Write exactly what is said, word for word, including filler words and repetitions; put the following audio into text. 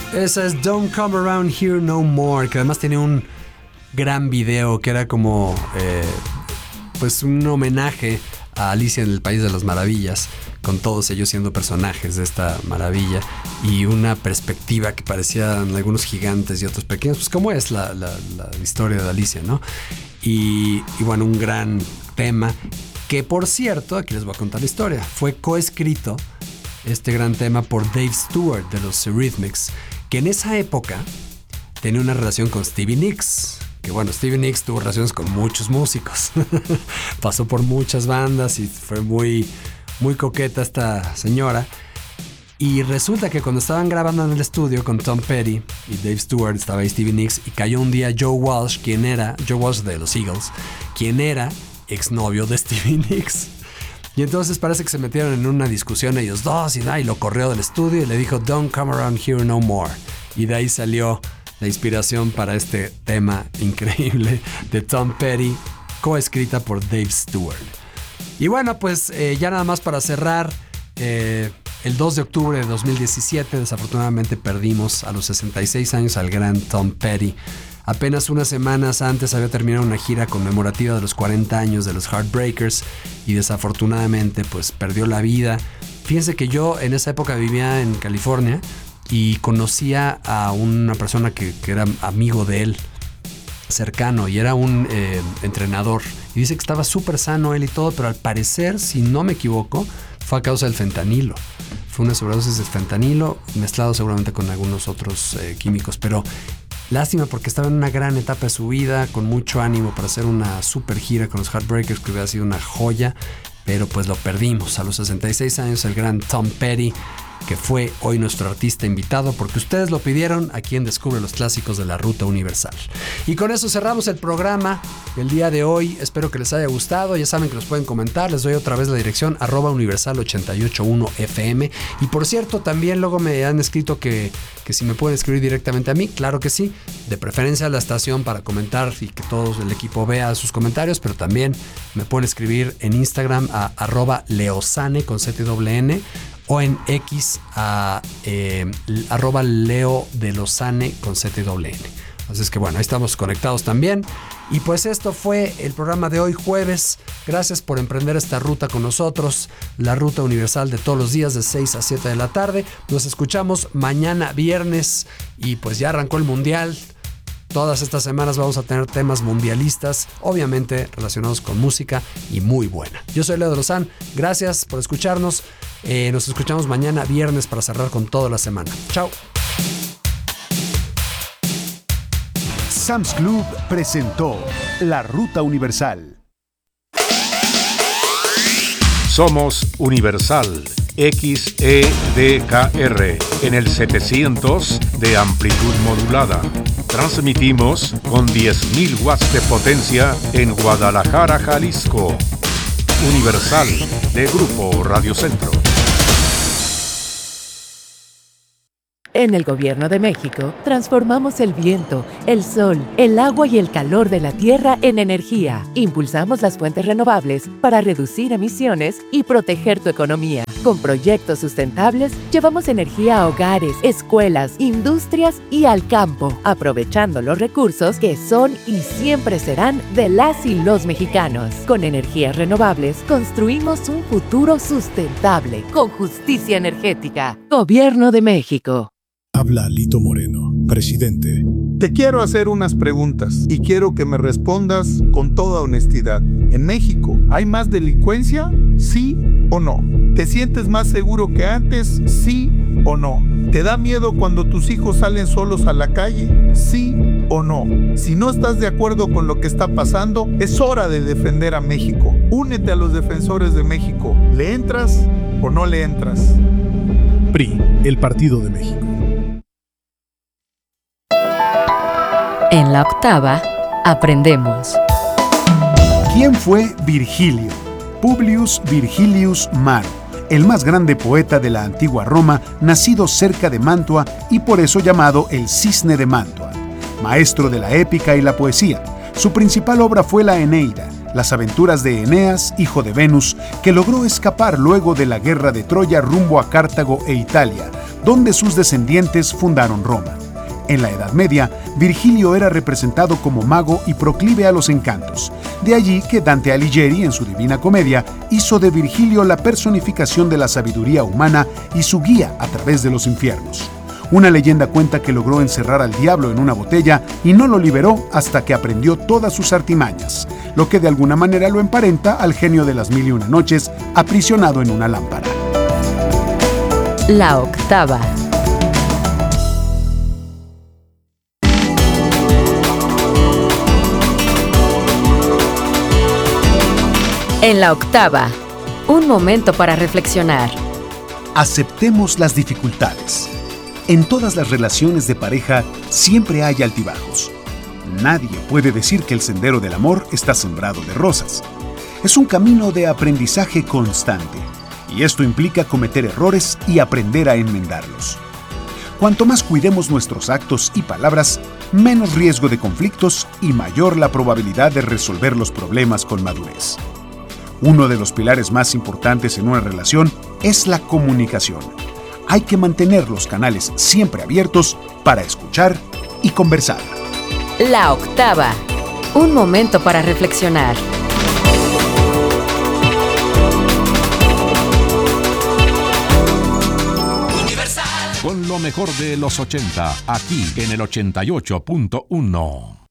Esa es Don't Come Around Here No More, que además tenía un gran video que era como eh, pues un homenaje a Alicia en el País de las Maravillas, con todos ellos siendo personajes de esta maravilla y una perspectiva que parecían algunos gigantes y otros pequeños, pues como es la, la, la historia de Alicia, ¿no? Y, y bueno, un gran tema que, por cierto, aquí les voy a contar la historia, fue coescrito este gran tema por Dave Stewart de los Eurythmics, que en esa época tenía una relación con Stevie Nicks. Que bueno, Stevie Nicks tuvo relaciones con muchos músicos. Pasó por muchas bandas y fue muy, muy coqueta esta señora. Y resulta que cuando estaban grabando en el estudio con Tom Petty y Dave Stewart, estaba ahí Stevie Nicks, y cayó un día Joe Walsh, quien era, Joe Walsh de los Eagles, quien era exnovio de Stevie Nicks. Y entonces parece que se metieron en una discusión ellos dos y, y lo corrió del estudio y le dijo Don't come around here no more. Y de ahí salió la inspiración para este tema increíble de Tom Petty, coescrita por Dave Stewart. Y bueno, pues eh, ya nada más para cerrar, eh, el dos de octubre de dos mil diecisiete desafortunadamente perdimos a los sesenta y seis años al gran Tom Petty. Apenas unas semanas antes había terminado una gira conmemorativa de los cuarenta años de los Heartbreakers y desafortunadamente pues perdió la vida. Fíjense que yo en esa época vivía en California y conocía a una persona que, que era amigo de él, cercano, y era un eh, entrenador. Y dice que estaba súper sano él y todo, pero al parecer, si no me equivoco, fue a causa del fentanilo. Fue una sobredosis de fentanilo, mezclado seguramente con algunos otros eh, químicos, pero lástima porque estaba en una gran etapa de su vida, con mucho ánimo para hacer una super gira con los Heartbreakers, que hubiera sido una joya, pero pues lo perdimos. A los sesenta y seis años, el gran Tom Petty, que fue hoy nuestro artista invitado porque ustedes lo pidieron aquí en Descubre los Clásicos de la Ruta Universal. Y con eso cerramos el programa el día de hoy. Espero que les haya gustado. Ya saben que nos pueden comentar. Les doy otra vez la dirección arroba universal ochenta y ocho punto uno F M. Y por cierto, también luego me han escrito que, que si me pueden escribir directamente a mí. Claro que sí. De preferencia a la estación para comentar y que todo el equipo vea sus comentarios. Pero también me pueden escribir en Instagram a arroba leosane con Z doble N. O en X a eh, arroba Leo de Lozane con Z doble N. Así es que bueno, ahí estamos conectados también. Y pues esto fue el programa de hoy jueves. Gracias por emprender esta ruta con nosotros. La ruta universal de todos los días de seis a siete de la tarde. Nos escuchamos mañana viernes. Y pues ya arrancó el mundial. Todas estas semanas vamos a tener temas mundialistas, obviamente relacionados con música y muy buena. Yo soy Leo de Lozán, gracias por escucharnos. Eh, nos escuchamos mañana viernes para cerrar con toda la semana. Chao. Sam's Club presentó La Ruta Universal. Somos Universal X E D K R en el setecientos de amplitud modulada. Transmitimos con diez mil watts de potencia en Guadalajara, Jalisco. Universal de Grupo Radio Centro. En el Gobierno de México, transformamos el viento, el sol, el agua y el calor de la tierra en energía. Impulsamos las fuentes renovables para reducir emisiones y proteger tu economía. Con proyectos sustentables, llevamos energía a hogares, escuelas, industrias y al campo, aprovechando los recursos que son y siempre serán de las y los mexicanos. Con energías renovables, construimos un futuro sustentable, con justicia energética. Gobierno de México. Habla Lito Moreno, presidente. Te quiero hacer unas preguntas y quiero que me respondas con toda honestidad. ¿En México hay más delincuencia? ¿Sí o no? ¿Te sientes más seguro que antes? ¿Sí o no? ¿Te da miedo cuando tus hijos salen solos a la calle? ¿Sí o no? Si no estás de acuerdo con lo que está pasando, es hora de defender a México. Únete a los defensores de México. ¿Le entras o no le entras? P R I, el Partido de México. En la octava, aprendemos. ¿Quién fue Virgilio? Publius Virgilius Maro, el más grande poeta de la antigua Roma, nacido cerca de Mantua y por eso llamado el Cisne de Mantua. Maestro de la épica y la poesía, su principal obra fue la Eneida, las aventuras de Eneas, hijo de Venus, que logró escapar luego de la guerra de Troya rumbo a Cartago e Italia, donde sus descendientes fundaron Roma. En la Edad Media, Virgilio era representado como mago y proclive a los encantos. De allí que Dante Alighieri, en su Divina Comedia, hizo de Virgilio la personificación de la sabiduría humana y su guía a través de los infiernos. Una leyenda cuenta que logró encerrar al diablo en una botella y no lo liberó hasta que aprendió todas sus artimañas, lo que de alguna manera lo emparenta al genio de las mil y una noches, aprisionado en una lámpara. La octava. En la octava, un momento para reflexionar. Aceptemos las dificultades. En todas las relaciones de pareja siempre hay altibajos. Nadie puede decir que el sendero del amor está sembrado de rosas. Es un camino de aprendizaje constante, y esto implica cometer errores y aprender a enmendarlos. Cuanto más cuidemos nuestros actos y palabras, menos riesgo de conflictos y mayor la probabilidad de resolver los problemas con madurez. Uno de los pilares más importantes en una relación es la comunicación. Hay que mantener los canales siempre abiertos para escuchar y conversar. La octava, un momento para reflexionar. Con lo mejor de los ochenta, aquí en el ochenta y ocho punto uno.